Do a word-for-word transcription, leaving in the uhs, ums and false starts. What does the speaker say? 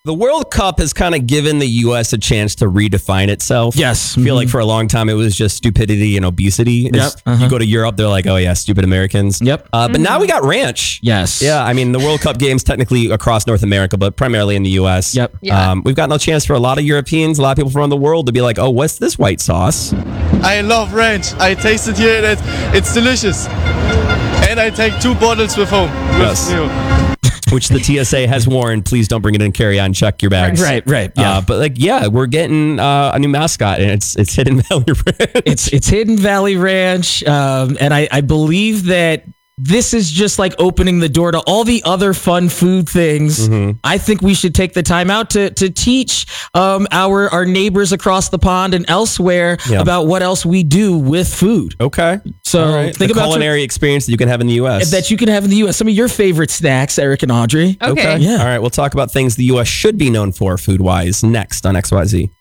The World Cup has kind of given the U S a chance to redefine itself. Yes. I feel Mhm. like for a long time it was just stupidity and obesity. It's- Yep. Uh-huh. You go to Europe, they're like, oh yeah, stupid Americans. Yep. Uh, but now we got ranch. Yes. Yeah, I mean, the World Cup games technically across North America, but primarily in the U S. Yep. Yeah. Um, we've gotten a chance for a lot of Europeans, a lot of people from around the world to be like, oh, what's this white sauce? I love ranch. I tasted here and it's, it's delicious. And I take two bottles with home. With Yes. you. Which the T S A has warned, please don't bring it in carry-on, check your bags. Right, right. Yeah. Uh, but like, yeah, we're getting uh, a new mascot, and it's it's Hidden Valley Ranch. It's it's Hidden Valley Ranch, um, and I, I believe that this is just like opening the door to all the other fun food things. Mm-hmm. I think we should take the time out to to teach um, our our neighbors across the pond and elsewhere Yeah. about what else we do with food. Okay. So All right. think the about culinary experience that you can have in the U S. that you can have in the U S. Some of your favorite snacks, Eric and Audrey. Okay. Yeah. All right. We'll talk about things the U S should be known for food-wise next on X Y Z.